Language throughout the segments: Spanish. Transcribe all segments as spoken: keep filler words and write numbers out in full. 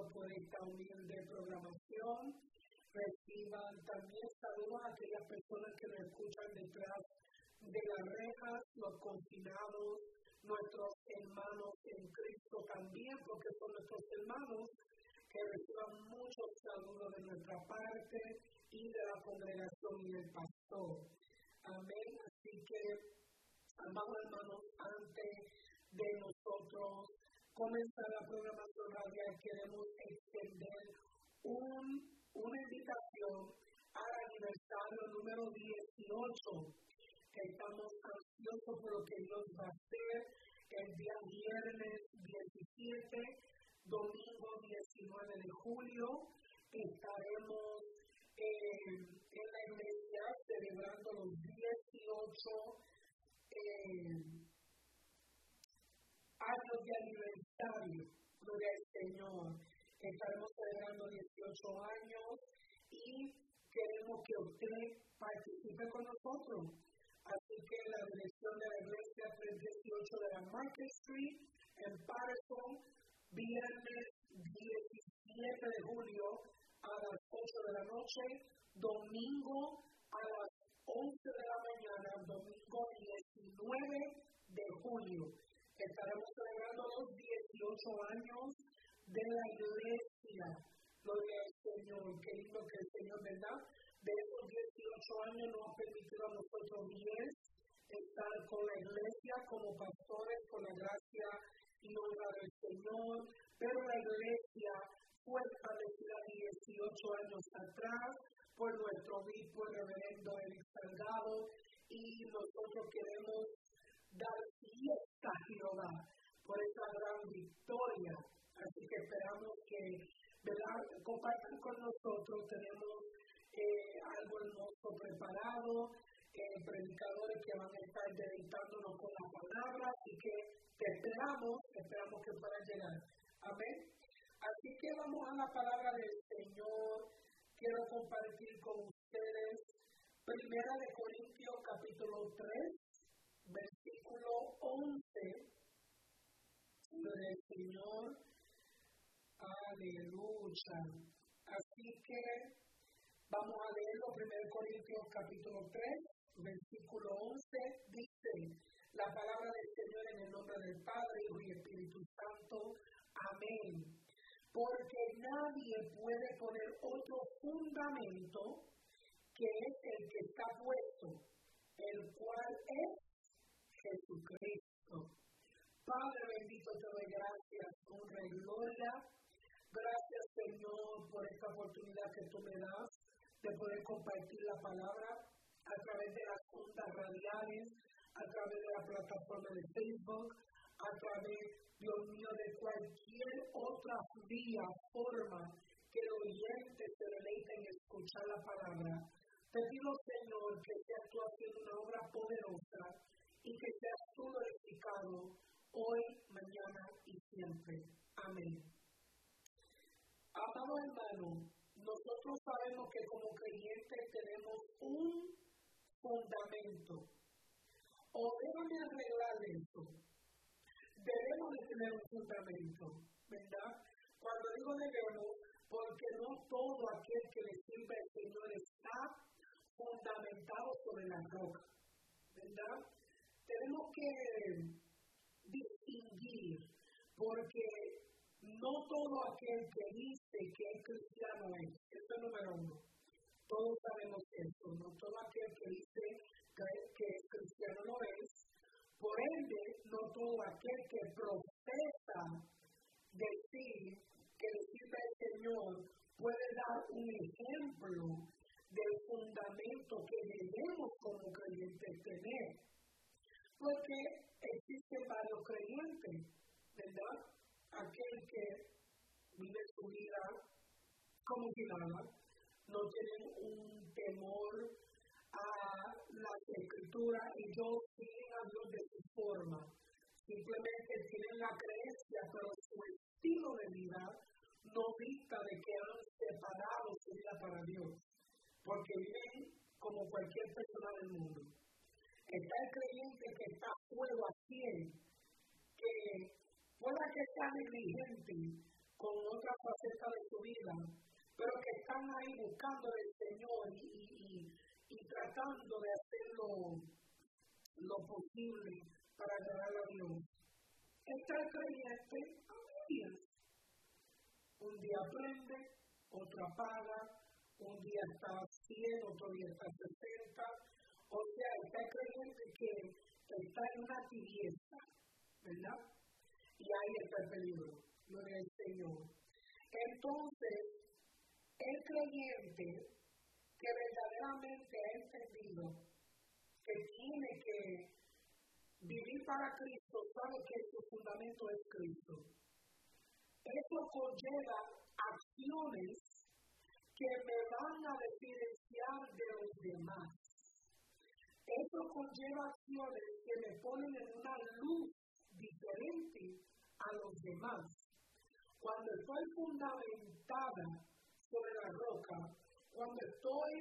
por esta humilde programación. Reciban también saludos a aquellas personas que nos escuchan detrás de las rejas, los confinados, nuestros hermanos en Cristo también, porque son nuestros hermanos, que reciban muchos saludos de nuestra parte y de la congregación y del pastor. Amén. Así que, amados hermanos, antes de nosotros comenzar la programación radial, queremos extender un, una invitación al aniversario número dieciocho, que estamos ansiosos por lo que Dios va a hacer el día viernes diecisiete, domingo diecinueve de julio. Estaremos eh, en la iglesia celebrando los dieciocho eh, años de aniversario, gloria al Señor. Estaremos celebrando dieciocho años y queremos que usted participe con nosotros. Así que la dirección de la iglesia trescientos dieciocho de la Market Street en Patterson, viernes diecisiete de julio a las ocho de la noche, domingo a las once de la mañana, domingo diecinueve de julio. Estaremos celebrando los dieciocho años de la iglesia. Gloria al Señor. Qué lindo que el Señor, ¿verdad? De esos dieciocho años nos ha permitido a nosotros diez estar con la iglesia como pastores, con la gracia y honra del Señor. Pero la iglesia fue establecida dieciocho años atrás por nuestro obispo, el reverendo Eric Salgado, y nosotros queremos dar fiesta a Jehová por esa gran victoria. Así que esperamos que, ¿verdad?, compartan con nosotros. Tenemos eh, algo hermoso preparado, eh, predicadores que van a estar deleitándonos con la palabra. Así que te esperamos, esperamos que puedan llegar. Amén. Así que vamos a la palabra del Señor. Quiero compartir con ustedes Primera de Corintios capítulo tres. Versículo once del Señor. Aleluya. Así que vamos a leerlo. Primera de Corintios capítulo tres, versículo once. Dice la palabra del Señor en el nombre del Padre, Hijo y Espíritu Santo. Amén. Porque nadie puede poner otro fundamento que es el que está puesto, el cual es Jesucristo. Padre bendito, te doy gracias, honra y gloria. Gracias, Señor, por esta oportunidad que tú me das de poder compartir la palabra a través de las ondas radiales, a través de la plataforma de Facebook, a través, Dios mío, de cualquier otra vía, forma que el oyente se deleite en escuchar la palabra. Te pido, Señor, que seas tú haciendo una obra poderosa y que seas tú glorificado hoy, mañana y siempre. Amén. Amado hermano, nosotros sabemos que como creyentes tenemos un fundamento. O déjame arreglar eso. Debemos de tener un fundamento, ¿verdad? Cuando digo debemos, porque no todo aquel que le sirve al Señor está fundamentado sobre la roca, ¿verdad? Tenemos que distinguir, porque no todo aquel que dice que es cristiano es. Eso es número uno. Todos sabemos eso. No todo aquel que dice que, que es cristiano no es. Por ende, no todo aquel que profesa decir que le sirve al Señor puede dar un ejemplo del fundamento que debemos como creyentes tener. Porque existen varios creyentes, ¿verdad? Aquel que vive su vida como si nada, no tienen un temor a las escrituras y ellos siguen a Dios de su forma. Simplemente tienen la creencia, pero su estilo de vida no dicta de que han separado su vida para Dios, porque viven como cualquier persona del mundo. Está el creyente que está a fuego a cien, que pueda que sea negligente con otra faceta tibieza, pero que están ahí buscando al Señor y, y, y, y tratando de hacer lo, lo posible para agradar a Dios. Está el creyente a medias. Un día aprende, otro apaga, un día está cien, otro día está sesenta. O sea, está el creyente que está en una tibieza, ¿verdad? Y ahí está el peligro, gloria al Señor. Entonces, el creyente que verdaderamente ha entendido que tiene que vivir para Cristo, sabe que su fundamento es Cristo. Eso conlleva acciones que me van a diferenciar de los demás. Eso conlleva acciones que me ponen en una luz diferente a los demás. Cuando estoy fundamentada sobre la roca, cuando estoy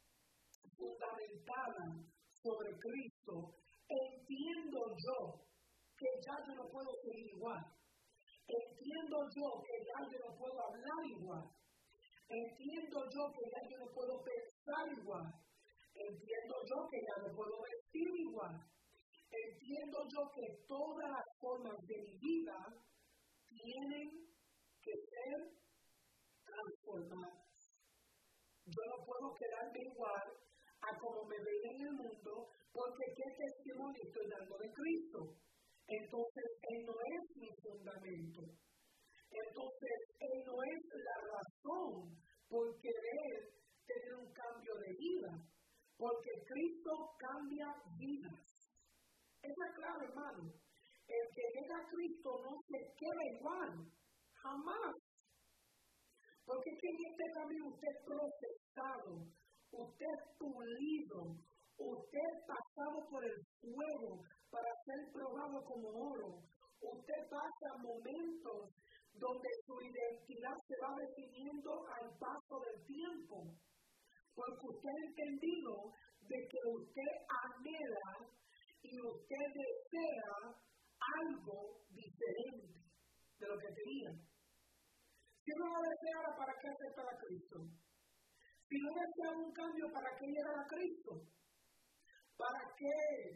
fundamentada sobre Cristo, entiendo yo que ya yo no puedo seguir igual. Entiendo yo que ya yo no puedo hablar igual. Entiendo yo que ya yo no puedo pensar igual. Entiendo yo que ya no puedo vestir igual. Entiendo yo que todas las formas de mi vida tienen que ser transformadas. Yo no puedo quedarme igual a como me veía en el mundo, porque ¿qué testimonio estoy dando de Cristo? Entonces, Él no es mi fundamento. Entonces, Él no es la razón por querer tener un cambio de vida, porque Cristo cambia vidas. Eso es claro, hermano. El que llega a Cristo no se queda igual, jamás. Porque es que en este camino usted es procesado, usted es pulido, usted es pasado por el fuego para ser probado como oro. Usted pasa momentos donde su identidad se va definiendo al paso del tiempo. Porque usted ha entendido de que usted anhela y usted desea algo diferente de lo que tenía. Si no lo deseara, ¿para qué aceptar a Cristo? Si no deseaba un cambio, ¿para qué llegar a Cristo? ¿Para qué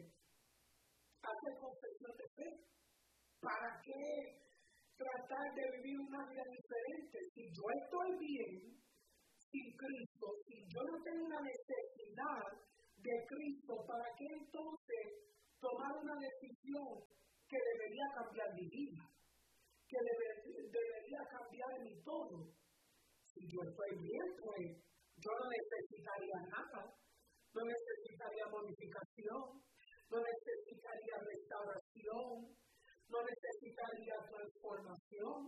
hacer confesión de fe? ¿Para qué tratar de vivir una vida diferente? Si yo estoy bien sin Cristo, si yo no tengo una necesidad de Cristo, ¿para qué entonces tomar una decisión que debería cambiar mi vida? Que debe, debería cambiar mi todo. Si yo estoy bien, pues yo no necesitaría nada, no necesitaría modificación, no necesitaría restauración, no necesitaría transformación.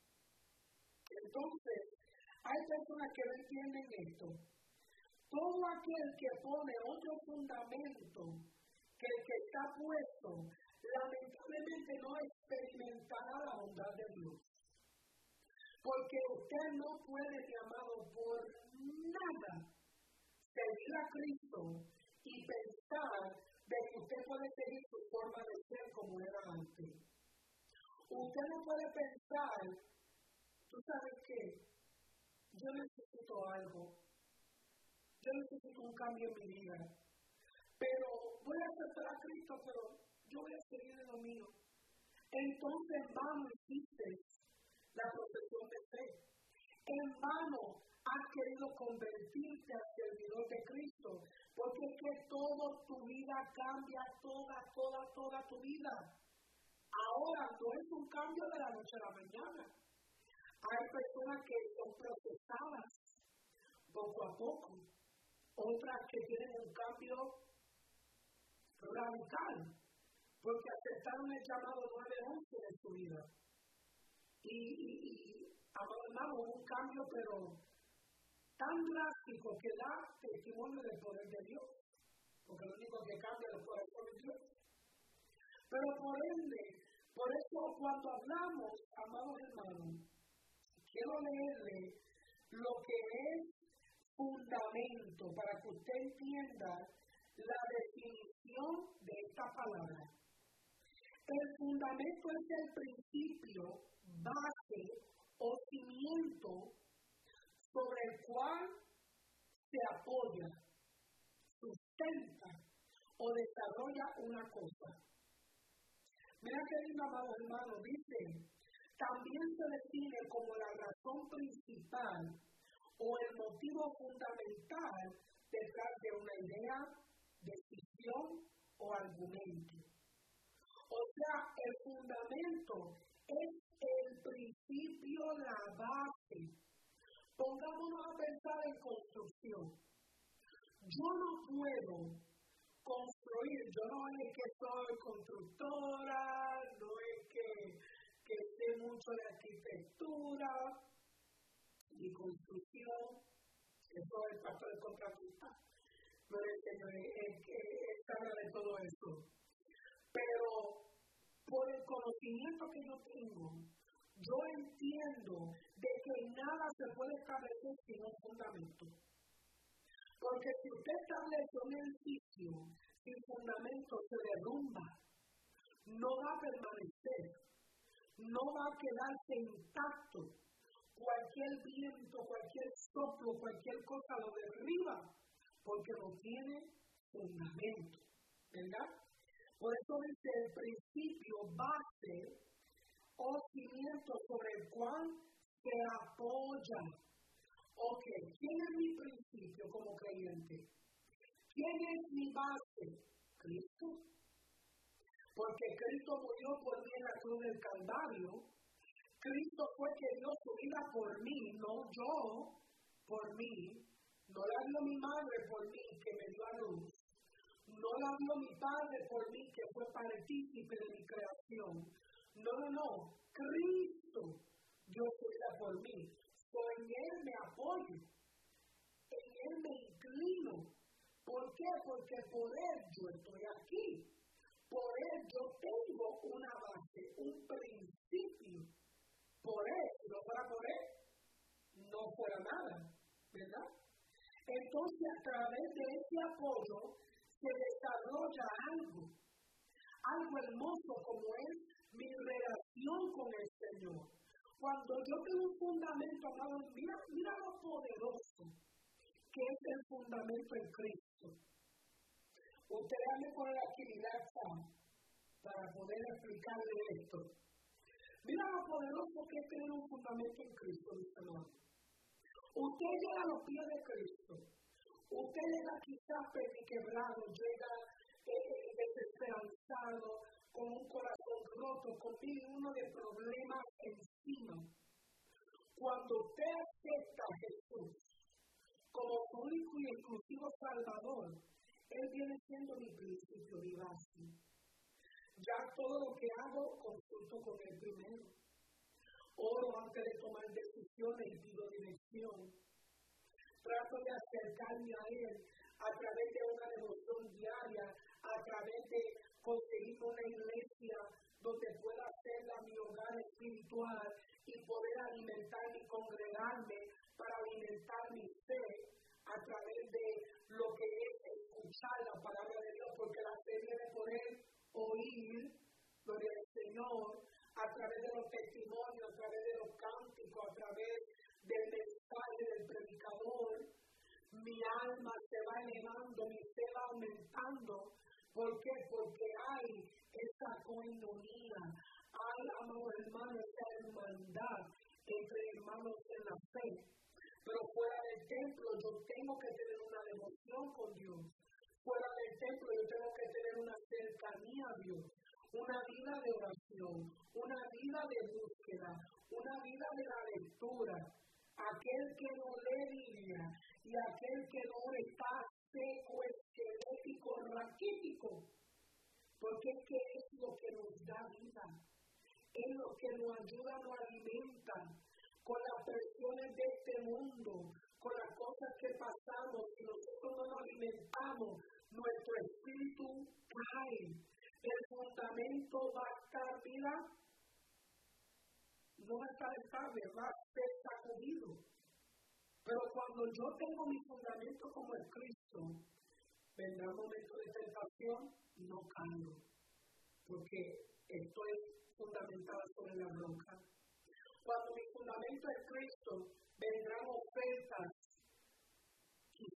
Entonces, hay personas que no entienden esto. Todo aquel que pone otro fundamento que el que está puesto, lamentablemente no experimentará la bondad de Dios. Porque usted no puede, mi amado, por nada seguir a Cristo y pensar de que usted puede seguir su forma de ser como era antes. Usted no puede pensar, ¿tú sabes qué? Yo necesito algo. Yo necesito un cambio en mi vida. Pero voy a aceptar a Cristo, pero yo voy a seguir en lo mío. Entonces, en vano hiciste la profesión de fe. En vano has querido convertirte al servidor de Cristo, porque es que toda tu vida cambia, toda, toda, toda tu vida. Ahora no es un cambio de la noche a la mañana. Hay personas que son procesadas poco a poco, otras que tienen un cambio radical, porque aceptaron el llamado nueve once de su vida. Y, y, y hermano, un cambio, pero tan drástico que da testimonio del poder de Dios, porque lo único que cambia es el corazón de Dios. Pero por ende, por eso cuando hablamos, amados hermanos, quiero leerle lo que es fundamento para que usted entienda la definición de esta palabra. El fundamento es el principio, base o cimiento el cual se apoya, sustenta o desarrolla una cosa. Mira qué lindo, amado hermano, dice, también se define como la razón principal o el motivo fundamental detrás de una idea, decisión o argumento. O sea, el fundamento es el principio, la base. Pongámonos a pensar en construcción. Yo no puedo construir, yo no es que soy constructora, no es que, que sé mucho de arquitectura ni construcción, eso es el pastor de contratista, no es que es que sabe de todo eso. Pero por el conocimiento que yo tengo, yo entiendo de que nada se puede establecer sin un fundamento. Porque si usted establece un edificio sin fundamento, se derrumba, no va a permanecer, no va a quedarse intacto. Cualquier viento, cualquier soplo, cualquier cosa lo derriba, porque no tiene fundamento, ¿verdad? Por eso dice el principio, base o cimiento sobre el cual se apoya. Ok, ¿quién es mi principio como creyente? ¿Quién es mi base? Cristo. Porque Cristo murió por mí en la cruz del Calvario. Cristo fue que dio su vida por mí, no yo por mí. No la dio mi madre por mí, que me dio a luz. No la dio mi padre por mí, que fue partícipe de mi creación. No, no, no. Cristo dio su vida por mí. Por en Él me apoyo. En Él me inclino. ¿Por qué? Porque por Él yo estoy aquí. Por Él yo tengo una base, un principio. Por Él, si no fuera por Él, no fuera nada, ¿verdad? Entonces, a través de ese apoyo, se desarrolla algo, algo hermoso como es mi relación con el Señor. Cuando yo tengo un fundamento, amado, mira, mira lo poderoso que es el fundamento en Cristo. Usted déjame poner aquí mi laptop para poder explicarle esto. Mira lo poderoso que es tener un fundamento en Cristo, mis hermanos. Usted llega a los pies de Cristo. Usted llega quizás perniquebrado, llega eh, desesperanzado, con un corazón roto, con mil uno de problemas encima. Cuando usted acepta a Jesús como su único y exclusivo Salvador, Él viene siendo mi principio, mi base. Ya todo lo que hago, consulto con Él primero. Oro antes de tomar decisiones y pido dirección. Trato de acercarme a Él a través de una devoción diaria, a través de conseguir una iglesia donde pueda hacerla mi hogar espiritual y poder alimentarme y congregarme para alimentar mi fe a través de lo que es escuchar la palabra de Dios, porque la fe viene por Él oír, gloria al Señor, a través de los testimonios, a través de los cánticos, a través del mensaje del predicador. Mi alma se va elevando, mi fe va aumentando. ¿Por qué? Porque hay esa coinonía, hay, amados hermanos, esa hermandad entre hermanos en la fe. Pero fuera del templo yo tengo que tener una devoción con Dios. Fuera del templo yo tengo que tener una cercanía a Dios, una vida de oración, una vida de búsqueda, una vida de la lectura. Aquel que no lee Biblia y aquel que no está seco, esquelético, raquítico, porque es que es lo que nos da vida, es lo que nos ayuda, nos alimenta con las presiones de este mundo, con las cosas que pasamos. Si nosotros no nos alimentamos, nuestro espíritu cae, el fundamento va a estar, mira, no va a estar estable, va a ser sacudido. Pero cuando yo tengo mi fundamento como el Cristo, vendrá un momento de tentación, no caigo, porque estoy fundamentada sobre la roca. Cuando mi fundamento es Cristo, vendrán ofertas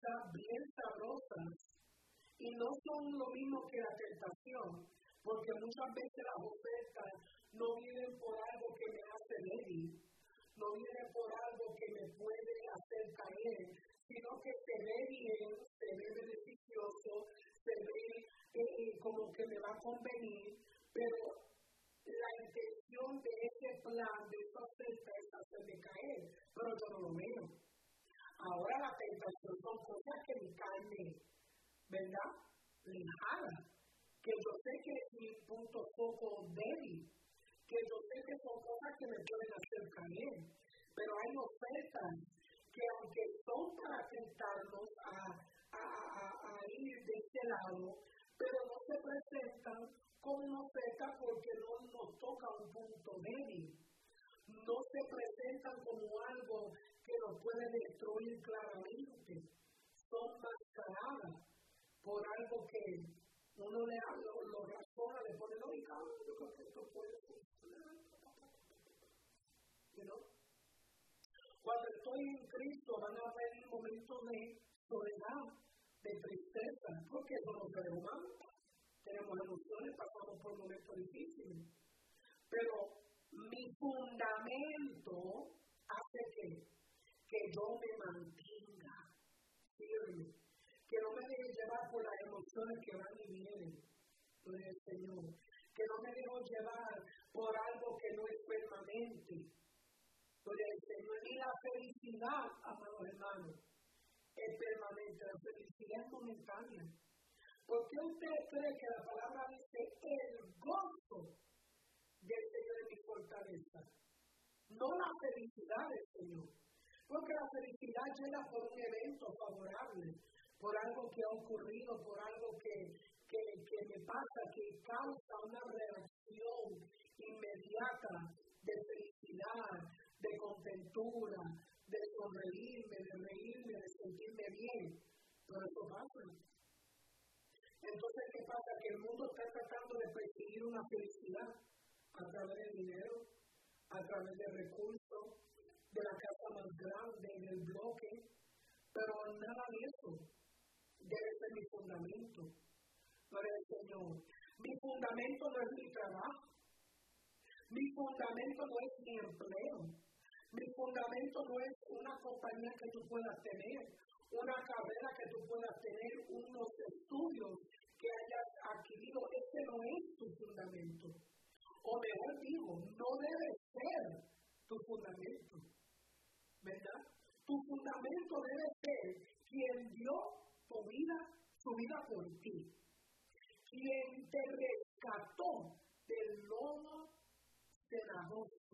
¿verdad?, bien sabrosas, y no son lo mismo que la tentación, porque muchas veces las ofertas no vienen por algo que me hace débil, no vienen por algo que me puede hacer caer, sino que se ve bien, se ve beneficioso, se ve eh, como que me va a convenir, pero la intención de ese plan, de esa oferta, es hacerme caer, pero yo no lo veo. Ahora la tentación son cosas que mi carne, ¿verdad?, le jala, que yo sé que es mi punto foco débil, que yo sé que son cosas que me pueden hacer caer, pero hay ofertas que aunque son para tentarnos a, a, a, a ir de este lado, pero no se presentan como una oferta porque no nos toca un punto débil, no se presentan como algo que nos puede destruir claramente, son mascaradas por algo que uno le lo, lo razona, le pone lógica, yo creo que esto puede funcionar. You know? Cuando estoy en Cristo van a haber momentos de soledad, de tristeza, porque somos seres humanos, tenemos emociones, pasamos por momentos difíciles, pero mi fundamento hace que, que yo me mantenga firme, que no me deje llevar por las emociones que van y vienen, gloria al Señor, que no me dejo llevar por algo que no es permanente, gloria al Señor, ni la felicidad, amados hermanos, es permanente, la felicidad es momentánea. ¿Por qué usted cree que la palabra dice el gozo del Señor es mi fortaleza? No la felicidad del Señor, porque la felicidad llega por un evento favorable, por algo que ha ocurrido, por algo que, que, que me pasa, que causa una reacción inmediata de felicidad, de contentura, de sonreírme, de reírme, de sentirme bien. Pero eso pasa. Entonces, ¿qué pasa? Que el mundo está tratando de perseguir una felicidad a través de dinero, a través de recursos, de la casa más grande, del bloque, pero nada de eso debe ser mi fundamento. Gloria al Señor. Mi fundamento no es mi trabajo, mi fundamento no es mi empleo, mi fundamento no es una compañía que tú puedas tener, una carrera que tú puedas tener, unos estudios que hayas adquirido. Ese no es tu fundamento. O mejor digo, no debe ser tu fundamento, ¿verdad? Tu fundamento debe ser quien dio tu vida, su vida por ti, quien te rescató del lodo cenagoso,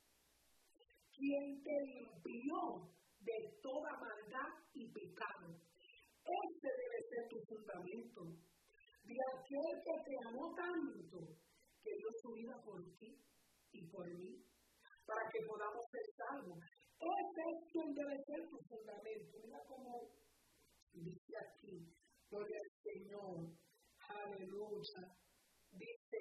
quien te limpió de toda maldad y pecado. Ese debe ser tu fundamento, de aquel que te amó tanto, que dio su vida por ti y por mí, para que podamos ser salvos. Ese es quien debe ser tu fundamento. Mira cómo dice aquí, gloria al Señor, aleluya, dice,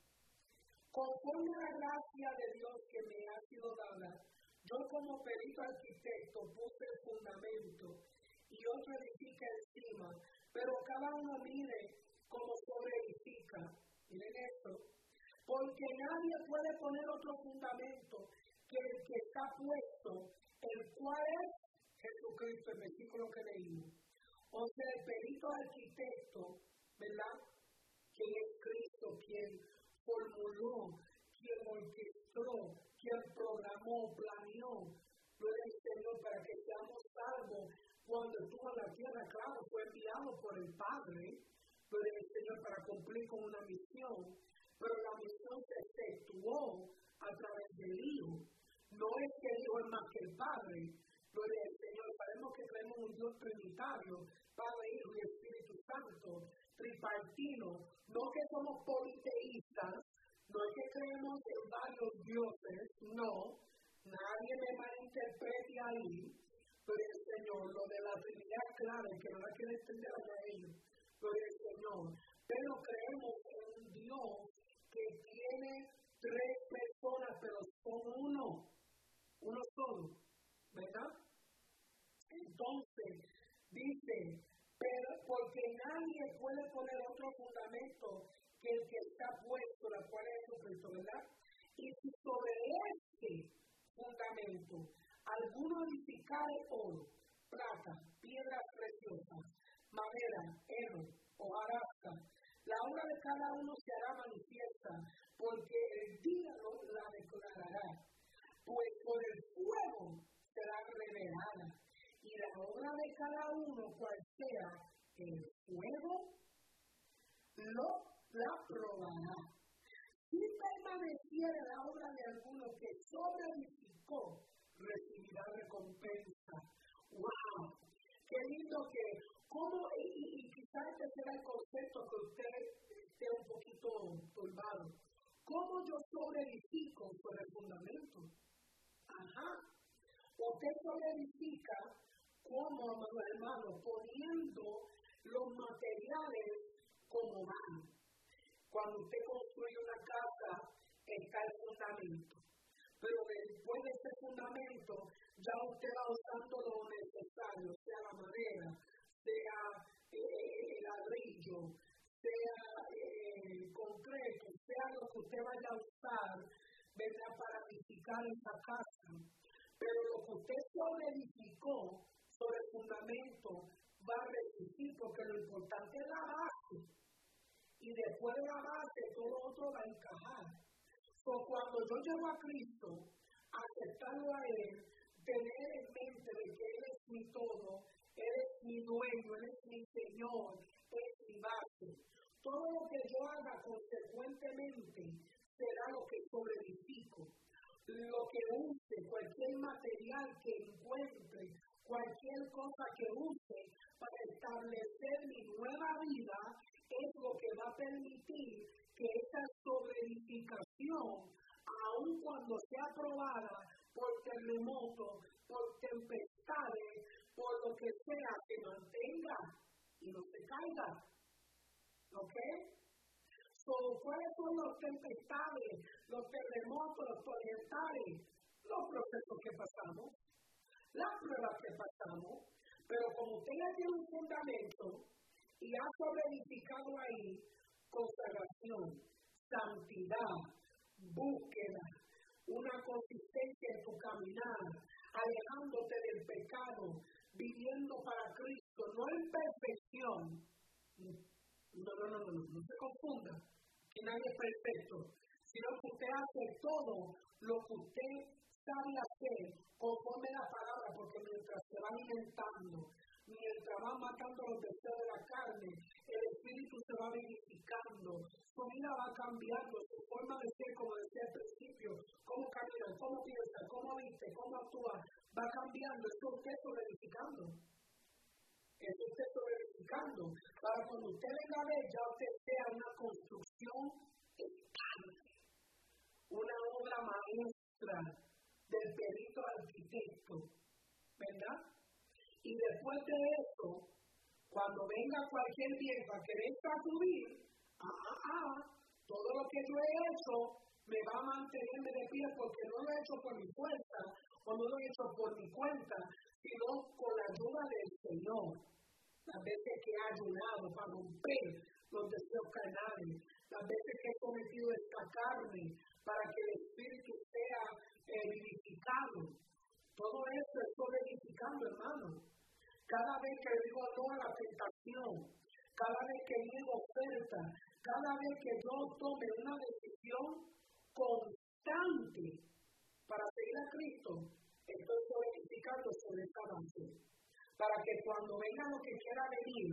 conforme a la gracia de Dios que me ha sido dada, yo como perito arquitecto puse el fundamento y otro edifica encima, pero cada uno mire cómo sobreedifica. Miren esto, porque nadie puede poner otro fundamento que el que está puesto, el cual es Jesucristo, el versículo que leímos. O sea, el perito arquitecto, ¿verdad?, que es Cristo, quien formuló, quien orquestó, quien programó, planeó, gloria al Señor, para que seamos salvos cuando estuvo en la tierra. Claro, fue enviado por el Padre, gloria al Señor, para cumplir con una misión, pero la misión se efectuó a través del Hijo. No es que el Hijo es más que el Padre, gloria al Señor. Sabemos que tenemos un Dios trinitario, Padre, Hijo y Espíritu Santo, tripartino. No que somos politeístas, no es que creemos en varios dioses, no. Nadie me malinterprete ahí, pero el Señor, lo de la Trinidad, claro, que no la quiere entender a ellos, gloria al Señor. Pero creemos en un Dios que tiene tres personas, pero son uno, uno solo, ¿verdad? Entonces, Dice, pero porque nadie puede poner otro fundamento que el que está puesto, la cual es Jesucristo, ¿verdad? Y si sobre este fundamento alguno edificare oro, plata, piedras preciosas, madera, heno, hojarasca, la obra de cada uno se hará manifiesta, porque el día la declarará, pues por el fuego será revelada, y la obra de cada uno, cual sea el fuego, lo la probará. Si permaneciera la obra de alguno que sobreedificó, recibirá recompensa. ¡Wow! Qué lindo que, ¿cómo? Y, y, y quizás este será el concepto que usted esté un poquito turbado. ¿Cómo yo sobreedifico sobre el fundamento? Ajá. Usted sobreedifica, como, amados hermanos, poniendo los materiales como van. Cuando usted construye una casa, está el fundamento. Pero después de ese fundamento, ya usted va usando lo necesario, sea la madera, sea eh, el ladrillo, sea eh, el concreto, sea lo que usted vaya a usar, vendrá para edificar esa casa. Pero lo que usted sobreedificó sobre el fundamento va a resistir, porque lo importante es la base. Y después de la base, todo lo otro va a encajar. So, cuando yo llego a Cristo, aceptarlo a Él, tener en mente de que Él es mi todo, Él es mi dueño, Él es mi Señor, Él es mi base. Todo lo que yo haga consecuentemente será lo que sobreedifico. Lo que use, cualquier material que encuentre, cualquier cosa que use para establecer mi nueva vida, es lo que va a permitir que esta sobreedificación, aun cuando sea aprobada por terremotos, por tempestades, por lo que sea, se mantenga y no se caiga. ¿Ok? So, ¿cuáles son los tempestades, los terremotos, los tormentales? Los procesos que pasamos, las pruebas que pasamos, pero como usted ya tiene un fundamento y ha sobreedificado ahí consagración, santidad, búsqueda, una consistencia en tu caminar, alejándote del pecado, viviendo para Cristo, no en perfección. No, no, no, no, no, no se confunda, que nadie es perfecto, sino que usted hace todo lo que usted sabe hacer conforme la palabra, porque mientras se va alimentando, mientras va matando los deseos de la carne, el espíritu se va vivificando, su vida va cambiando, su forma de ser, como decía al principio, cómo camina, cómo piensa, cómo viste, cómo actúa, va cambiando, eso usted sobreedificando. Eso usted sobreedificando. Para cuando usted venga a ver, ya usted sea una construcción estable, una obra maestra del perito arquitecto, ¿verdad? Y después de eso, cuando venga cualquier viento a querer sacudir, ah, ah, ah, todo lo que yo he hecho me va a mantenerme de pie, porque no lo he hecho por mi fuerza, o no lo he hecho por mi cuenta, sino con la ayuda del Señor. Las veces que he ayunado para romper los deseos carnales, las veces que he cometido esta carne para que el espíritu sea eh, vivificado. Todo eso es sobreedificando, hermano. Cada vez que digo no a la tentación, cada vez que niego oferta, cada vez que yo tome una decisión constante para seguir a Cristo, estoy sobreedificando sobre esta base. Para que cuando venga lo que quiera venir,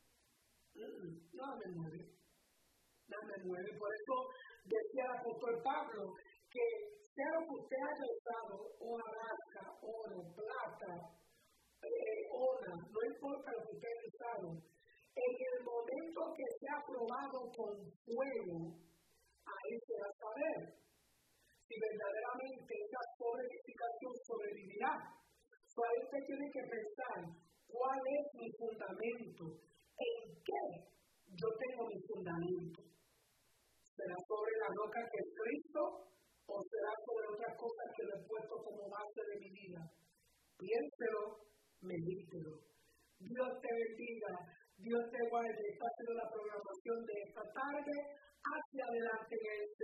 no me mueve, no me mueve. Por eso decía el apóstol Pablo que sea lo que usted haya usado, hojarasca, oro, plata, eh, ora, no importa lo que usted haya usado, en el momento que sea probado con fuego, ahí se va a saber si verdaderamente esa sobreedificación sobrevivirá. So, ahí usted tiene que pensar cuál es mi fundamento, en qué yo tengo mi fundamento. ¿Será sobre la roca que es Cristo o será sobre otras cosas que le he puesto como base de mi vida? Piénselo, medítelo. Dios te bendiga, Dios te guarde. Esta ha sido la programación de esta tarde. Hacia adelante en el